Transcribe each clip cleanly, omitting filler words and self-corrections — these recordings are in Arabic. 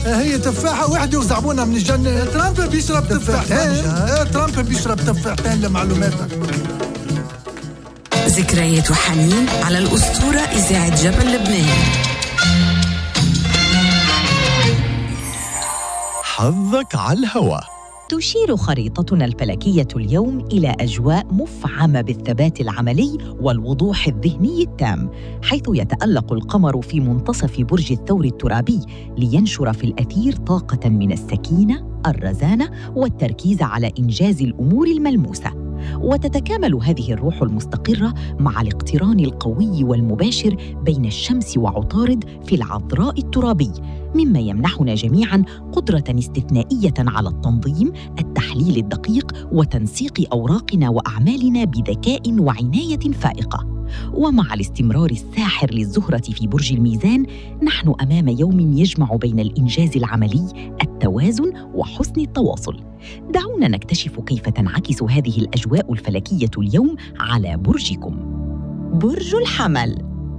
هي تفاحة واحدة وزعبونها من الجنة. ترامب بيشرب تفاحتين. ترامب بيشرب تفاحتين لمعلوماتك. ذكريات وحنين على الأسطورة إذاعة جبل لبنان. حظك على الهوا. تشير خريطتنا الفلكية اليوم إلى أجواء مفعمة بالثبات العملي والوضوح الذهني التام، حيث يتألق القمر في منتصف برج الثور الترابي لينشر في الأثير طاقة من السكينة، الرزانة والتركيز على إنجاز الأمور الملموسة. وتتكامل هذه الروح المستقرة مع الاقتران القوي والمباشر بين الشمس وعطارد في العذراء الترابي، مما يمنحنا جميعاً قدرة استثنائية على التنظيم، التحليل الدقيق وتنسيق أوراقنا وأعمالنا بذكاء وعناية فائقة. ومع الاستمرار الساحر للزهرة في برج الميزان، نحن أمام يوم يجمع بين الإنجاز العملي، التوازن وحسن التواصل. دعونا نكتشف كيف تنعكس هذه الأجواء الفلكية اليوم على برجكم. برج الحمل.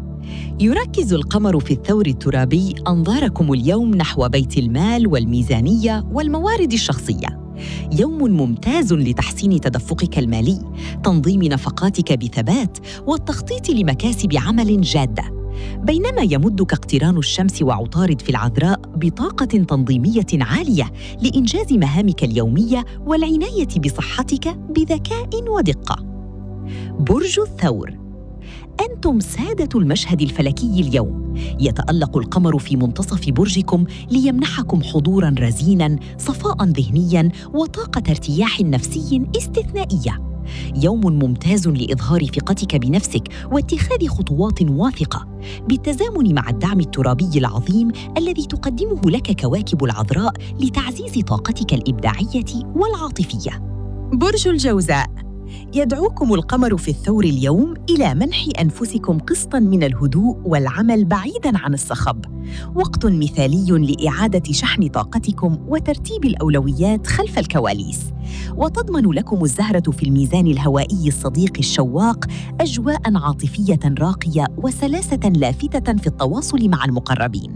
يركز القمر في الثور الترابي أنظاركم اليوم نحو بيت المال والميزانية والموارد الشخصية. يوم ممتاز لتحسين تدفقك المالي، تنظيم نفقاتك بثبات، والتخطيط لمكاسب عمل جادة. بينما يمدك اقتران الشمس وعطارد في العذراء بطاقة تنظيمية عالية لإنجاز مهامك اليومية والعناية بصحتك بذكاء ودقة. برج الثور. أنتم سادة المشهد الفلكي اليوم. يتألق القمر في منتصف برجكم ليمنحكم حضوراً رزيناً، صفاء ذهنياً وطاقة ارتياح نفسي استثنائية. يوم ممتاز لإظهار ثقتك بنفسك واتخاذ خطوات واثقة، بالتزامن مع الدعم الترابي العظيم الذي تقدمه لك كواكب العذراء لتعزيز طاقتك الإبداعية والعاطفية. برج الجوزاء. يدعوكم القمر في الثور اليوم إلى منح أنفسكم قسطاً من الهدوء والعمل بعيداً عن الصخب. وقت مثالي لإعادة شحن طاقتكم وترتيب الأولويات خلف الكواليس. وتضمن لكم الزهرة في الميزان الهوائي الصديق الشواق أجواء عاطفية راقية وسلاسة لافتة في التواصل مع المقربين.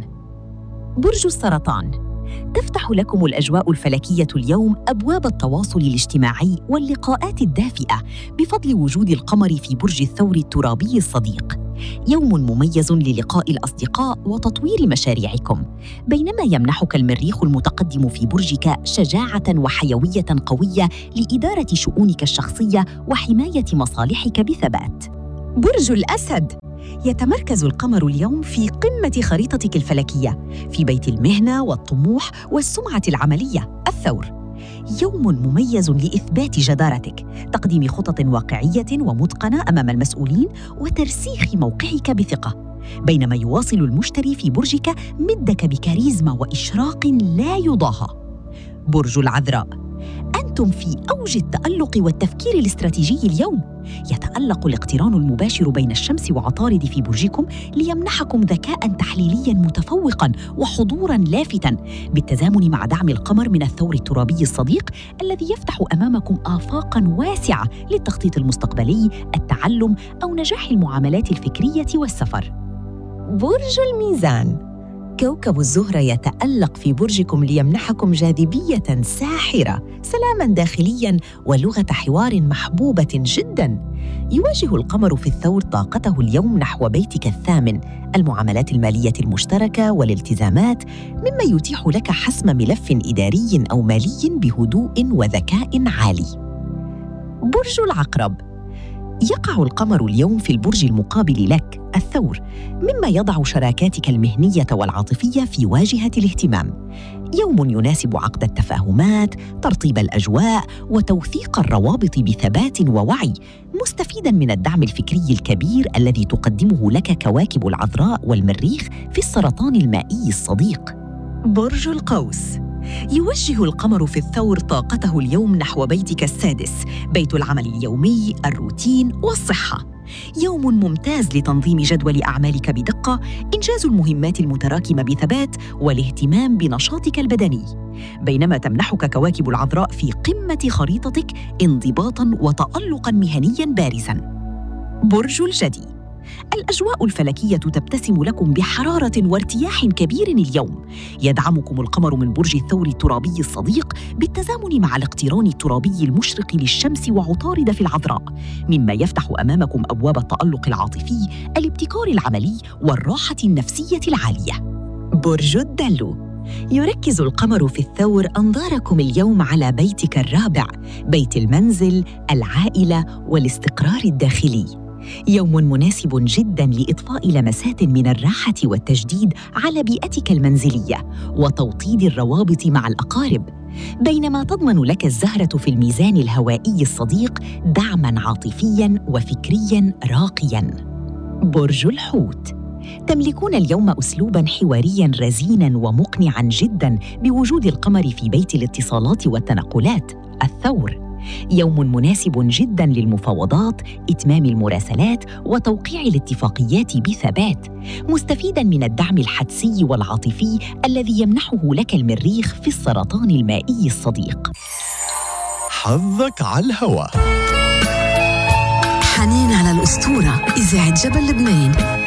برج السرطان. تفتح لكم الأجواء الفلكية اليوم أبواب التواصل الاجتماعي واللقاءات الدافئة بفضل وجود القمر في برج الثور الترابي الصديق. يوم مميز للقاء الأصدقاء وتطوير مشاريعكم، بينما يمنحك المريخ المتقدم في برجك شجاعة وحيوية قوية لإدارة شؤونك الشخصية وحماية مصالحك بثبات. برج الأسد. يتمركز القمر اليوم في قمة خريطتك الفلكية في بيت المهنة والطموح والسمعة العملية الثور. يوم مميز لإثبات جدارتك، تقديم خطط واقعية ومتقنة أمام المسؤولين وترسيخ موقعك بثقة، بينما يواصل المشتري في برجك مدك بكاريزما وإشراق لا يضاهى. برج العذراء. أنتم في أوج التألق والتفكير الاستراتيجي اليوم. يتألق الاقتران المباشر بين الشمس وعطارد في برجكم ليمنحكم ذكاء تحليليا متفوقا وحضورا لافتا، بالتزامن مع دعم القمر من الثور الترابي الصديق الذي يفتح أمامكم آفاقا واسعة للتخطيط المستقبلي، التعلم أو نجاح المعاملات الفكرية والسفر. برج الميزان. كوكب الزهرة يتألق في برجكم ليمنحكم جاذبية ساحرة، سلاماً داخلياً ولغة حوار محبوبة جداً. يواجه القمر في الثور طاقته اليوم نحو بيتك الثامن، المعاملات المالية المشتركة والالتزامات، مما يتيح لك حسم ملف إداري أو مالي بهدوء وذكاء عالي. برج العقرب. يقع القمر اليوم في البرج المقابل لك الثور، مما يضع شراكاتك المهنية والعاطفية في واجهة الاهتمام. يوم يناسب عقد التفاهمات، ترطيب الأجواء وتوثيق الروابط بثبات ووعي، مستفيداً من الدعم الفكري الكبير الذي تقدمه لك كواكب العذراء والمريخ في السرطان المائي الصديق. برج القوس. يوجه القمر في الثور طاقته اليوم نحو بيتك السادس، بيت العمل اليومي، الروتين والصحة. يوم ممتاز لتنظيم جدول أعمالك بدقة، إنجاز المهمات المتراكمة بثبات والاهتمام بنشاطك البدني، بينما تمنحك كواكب العذراء في قمة خريطتك انضباطاً وتألقاً مهنياً بارزاً. برج الجدي. الأجواء الفلكية تبتسم لكم بحرارة وارتياح كبير اليوم. يدعمكم القمر من برج الثور الترابي الصديق بالتزامن مع الاقتران الترابي المشرق للشمس وعطارد في العذراء، مما يفتح أمامكم أبواب التألق العاطفي، الابتكار العملي والراحة النفسية العالية. برج الدلو. يركز القمر في الثور أنظاركم اليوم على بيتك الرابع، بيت المنزل، العائلة والاستقرار الداخلي. يوم مناسب جداً لإضفاء لمسات من الراحة والتجديد على بيئتك المنزلية وتوطيد الروابط مع الأقارب، بينما تضمن لك الزهرة في الميزان الهوائي الصديق دعماً عاطفياً وفكرياً راقياً. برج الحوت. تملكون اليوم أسلوباً حوارياً رزيناً ومقنعاً جداً بوجود القمر في بيت الاتصالات والتنقلات، الثور. يوم مناسب جداً للمفاوضات، إتمام المراسلات وتوقيع الاتفاقيات بثبات، مستفيداً من الدعم الحدسي والعاطفي الذي يمنحه لك المريخ في السرطان المائي الصديق. حظك على الهوا. حنين على الأسطورة إذاعة جبل لبنان.